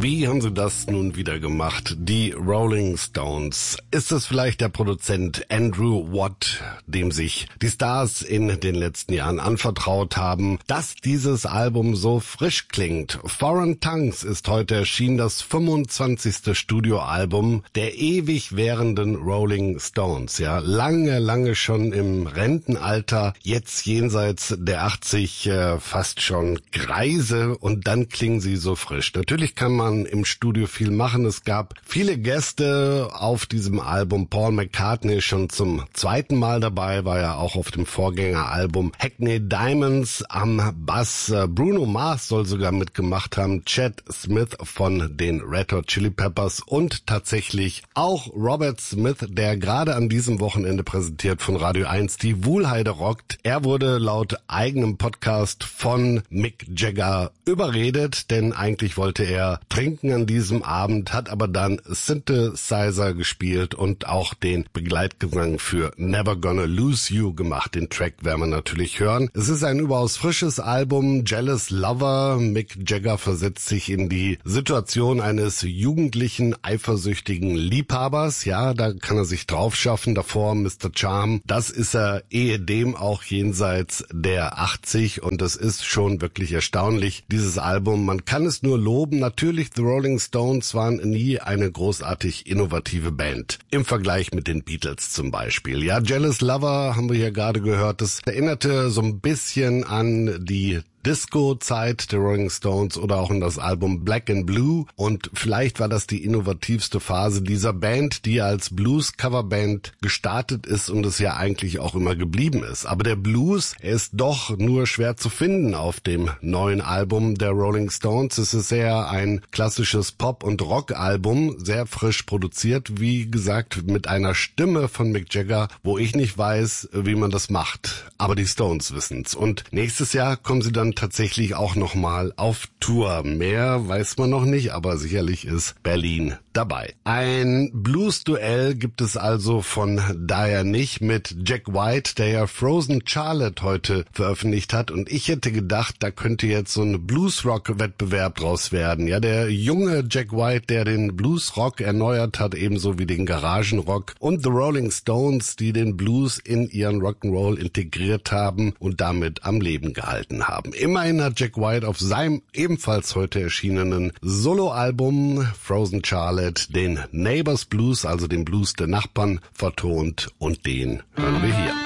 Wie haben sie das nun wieder gemacht? Die Rolling Stones. Ist es vielleicht der Produzent Andrew Watt, dem sich die Stars in den letzten Jahren anvertraut haben, dass dieses Album so frisch klingt? Foreign Tongues ist heute erschienen, das 25. Studioalbum der ewig währenden Rolling Stones. Ja, lange schon im Rentenalter, jetzt jenseits der 80, fast schon greise, und dann klingen sie so frisch. Natürlich kann man im Studio viel machen. Es gab viele Gäste auf diesem Album. Paul McCartney schon zum zweiten Mal dabei, war ja auch auf dem Vorgängeralbum. Hackney Diamonds am Bass. Bruno Mars soll sogar mitgemacht haben. Chad Smith von den Red Hot Chili Peppers und tatsächlich auch Robert Smith, der gerade an diesem Wochenende präsentiert von Radio 1 die Wuhlheide rockt. Er wurde laut eigenem Podcast von Mick Jagger überredet, denn eigentlich wollte er trinken an diesem Abend, hat aber dann Synthesizer gespielt und auch den Begleitgesang für Never Gonna Lose You gemacht. Den Track werden wir natürlich hören. Es ist ein überaus frisches Album, Jealous Lover. Mick Jagger versetzt sich in die Situation eines jugendlichen, eifersüchtigen Liebhabers. Ja, da kann er sich drauf schaffen. Davor Mr. Charm. Das ist er ehedem auch jenseits der 80, und das ist schon wirklich erstaunlich, dieses Album. Man kann es nur loben. Natürlich, The Rolling Stones waren nie eine großartig innovative Band. Im Vergleich mit den Beatles zum Beispiel. Ja, Jealous Lover haben wir hier gerade gehört. Das erinnerte so ein bisschen an die Disco-Zeit der Rolling Stones oder auch in das Album Black and Blue, und vielleicht war das die innovativste Phase dieser Band, die als Blues-Coverband gestartet ist und es ja eigentlich auch immer geblieben ist. Aber der Blues, er ist doch nur schwer zu finden auf dem neuen Album der Rolling Stones. Es ist eher ein klassisches Pop- und Rock-Album, sehr frisch produziert, wie gesagt, mit einer Stimme von Mick Jagger, wo ich nicht weiß, wie man das macht. Aber die Stones wissen's. Und nächstes Jahr kommen sie dann tatsächlich auch nochmal auf Tour. Mehr weiß man noch nicht, aber sicherlich ist Berlin dabei. Ein Blues-Duell gibt es also von daher nicht mit Jack White, der ja Frozen Charlotte heute veröffentlicht hat, und ich hätte gedacht, da könnte jetzt so ein Blues-Rock-Wettbewerb draus werden. Ja, der junge Jack White, der den Blues-Rock erneuert hat, ebenso wie den Garagenrock, und The Rolling Stones, die den Blues in ihren Rock'n'Roll integriert haben und damit am Leben gehalten haben. Immerhin hat Jack White auf seinem ebenfalls heute erschienenen Soloalbum Frozen Charlotte den Neighbors Blues, also den Blues der Nachbarn, vertont, und den hören wir hier.